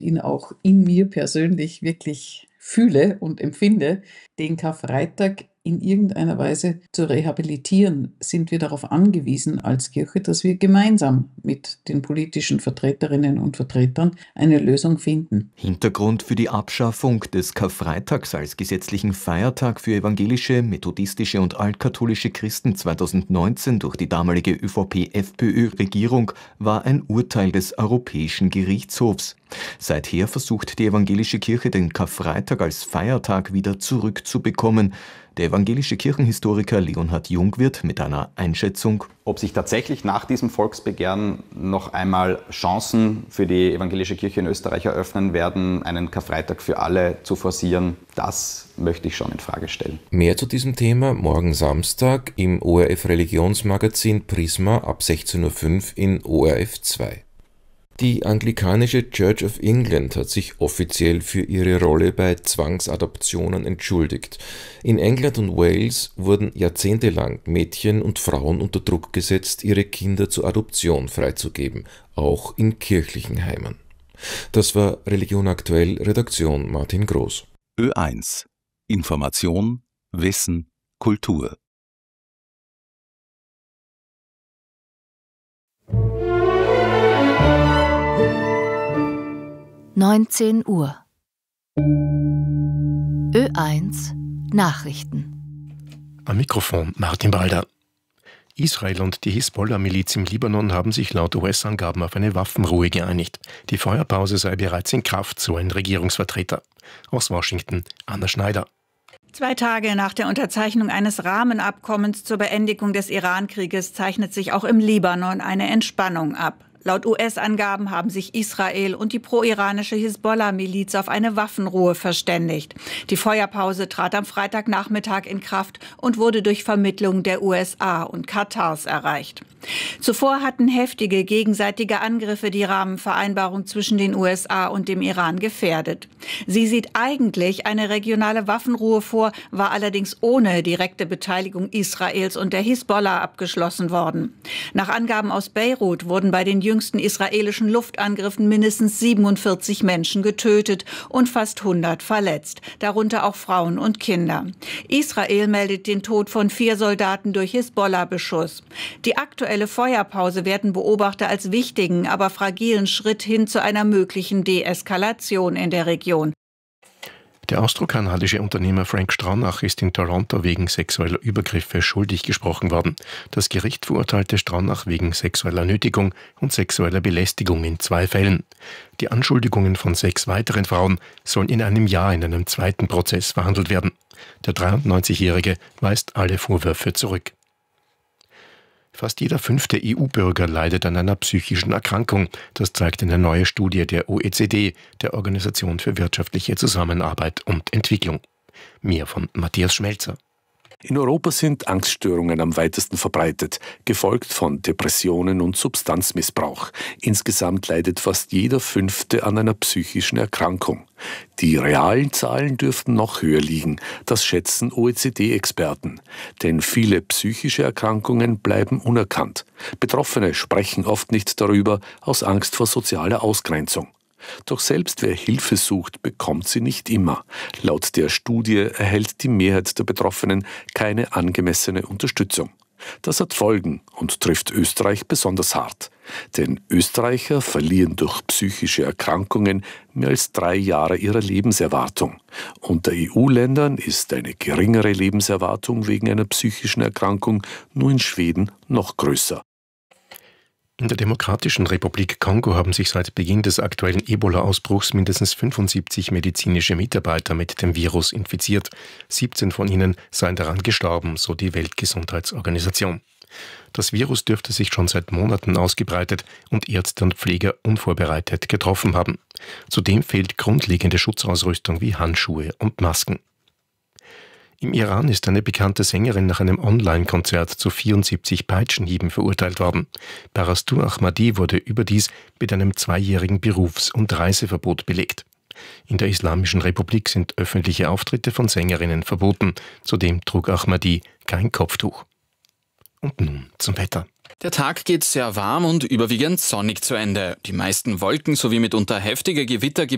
ihn auch in mir persönlich wirklich fühle und empfinde, den Karfreitag in irgendeiner Weise zu rehabilitieren, sind wir darauf angewiesen als Kirche, dass wir gemeinsam mit den politischen Vertreterinnen und Vertretern eine Lösung finden. Hintergrund für die Abschaffung des Karfreitags als gesetzlichen Feiertag für evangelische, methodistische und altkatholische Christen 2019 durch die damalige ÖVP-FPÖ-Regierung war ein Urteil des Europäischen Gerichtshofs. Seither versucht die evangelische Kirche, den Karfreitag als Feiertag wieder zurückzubekommen. Der evangelische Kirchenhistoriker Leonhard Jung wird mit einer Einschätzung: Ob sich tatsächlich nach diesem Volksbegehren noch einmal Chancen für die evangelische Kirche in Österreich eröffnen werden, einen Karfreitag für alle zu forcieren, das möchte ich schon in Frage stellen. Mehr zu diesem Thema morgen Samstag im ORF Religionsmagazin Prisma ab 16:05 Uhr in ORF 2. Die anglikanische Church of England hat sich offiziell für ihre Rolle bei Zwangsadoptionen entschuldigt. In England und Wales wurden jahrzehntelang Mädchen und Frauen unter Druck gesetzt, ihre Kinder zur Adoption freizugeben, auch in kirchlichen Heimen. Das war Religion aktuell, Redaktion Martin Groß. Ö1 Information, Wissen, Kultur. (19 Uhr) Ö1 Nachrichten. Am Mikrofon Martin Balder. Israel und die Hisbollah-Miliz im Libanon haben sich laut US-Angaben auf eine Waffenruhe geeinigt. Die Feuerpause sei bereits in Kraft, so ein Regierungsvertreter. Aus Washington, Anna Schneider. 2 Tage nach der Unterzeichnung eines Rahmenabkommens zur Beendigung des Iran-Krieges zeichnet sich auch im Libanon eine Entspannung ab. Laut US-Angaben haben sich Israel und die pro-iranische Hisbollah-Miliz auf eine Waffenruhe verständigt. Die Feuerpause trat am Freitagnachmittag in Kraft und wurde durch Vermittlung der USA und Katars erreicht. Zuvor hatten heftige gegenseitige Angriffe die Rahmenvereinbarung zwischen den USA und dem Iran gefährdet. Sie sieht eigentlich eine regionale Waffenruhe vor, war allerdings ohne direkte Beteiligung Israels und der Hisbollah abgeschlossen worden. Nach Angaben aus Beirut wurden bei den jüngsten israelischen Luftangriffen mindestens 47 Menschen getötet und fast 100 verletzt, darunter auch Frauen und Kinder. Israel meldet den Tod von 4 Soldaten durch Hisbollah-Beschuss. Die aktuelle Feuerpause werden Beobachter als wichtigen, aber fragilen Schritt hin zu einer möglichen Deeskalation in der Region. Der austrokanadische Unternehmer Frank Stronach ist in Toronto wegen sexueller Übergriffe schuldig gesprochen worden. Das Gericht verurteilte Stronach wegen sexueller Nötigung und sexueller Belästigung in 2 Fällen. Die Anschuldigungen von 6 weiteren Frauen sollen in einem Jahr in einem zweiten Prozess verhandelt werden. Der 93-Jährige weist alle Vorwürfe zurück. Fast jeder 5. EU-Bürger leidet an einer psychischen Erkrankung. Das zeigt eine neue Studie der OECD, der Organisation für wirtschaftliche Zusammenarbeit und Entwicklung. Mehr von Matthias Schmelzer. In Europa sind Angststörungen am weitesten verbreitet, gefolgt von Depressionen und Substanzmissbrauch. Insgesamt leidet fast jeder 5. an einer psychischen Erkrankung. Die realen Zahlen dürften noch höher liegen, das schätzen OECD-Experten. Denn viele psychische Erkrankungen bleiben unerkannt. Betroffene sprechen oft nicht darüber, aus Angst vor sozialer Ausgrenzung. Doch selbst wer Hilfe sucht, bekommt sie nicht immer. Laut der Studie erhält die Mehrheit der Betroffenen keine angemessene Unterstützung. Das hat Folgen und trifft Österreich besonders hart. Denn Österreicher verlieren durch psychische Erkrankungen mehr als 3 Jahre ihrer Lebenserwartung. Unter EU-Ländern ist eine geringere Lebenserwartung wegen einer psychischen Erkrankung nur in Schweden noch größer. In der Demokratischen Republik Kongo haben sich seit Beginn des aktuellen Ebola-Ausbruchs mindestens 75 medizinische Mitarbeiter mit dem Virus infiziert. 17 von ihnen seien daran gestorben, so die Weltgesundheitsorganisation. Das Virus dürfte sich schon seit Monaten ausgebreitet und Ärzte und Pfleger unvorbereitet getroffen haben. Zudem fehlt grundlegende Schutzausrüstung wie Handschuhe und Masken. Im Iran ist eine bekannte Sängerin nach einem Online-Konzert zu 74 Peitschenhieben verurteilt worden. Parastou Ahmadi wurde überdies mit einem 2-jährigen Berufs- und Reiseverbot belegt. In der Islamischen Republik sind öffentliche Auftritte von Sängerinnen verboten. Zudem trug Ahmadi kein Kopftuch. Und nun zum Wetter. Der Tag geht sehr warm und überwiegend sonnig zu Ende. Die meisten Wolken sowie mitunter heftige Gewitter gibt